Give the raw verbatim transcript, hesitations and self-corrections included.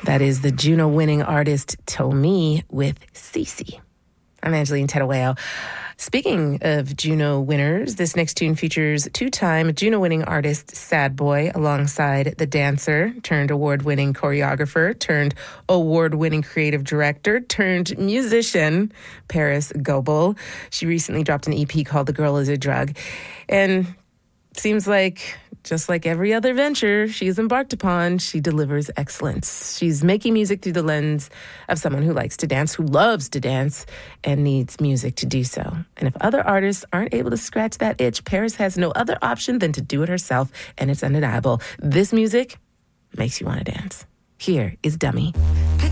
That is the Juno-winning artist Tomie with Cece. I'm Angeline Tedaweo. Speaking of Juno winners, this next tune features two-time Juno-winning artist Sad Boy alongside the dancer turned award-winning choreographer turned award-winning creative director turned musician Parris Goebel. She recently dropped an E P called The Girl Is a Drug. And seems like, just like every other venture she's embarked upon, she delivers excellence. She's making music through the lens of someone who likes to dance, who loves to dance, and needs music to do so. And if other artists aren't able to scratch that itch, Parris has no other option than to do it herself, and it's undeniable. This music makes you want to dance. Here is Dummy.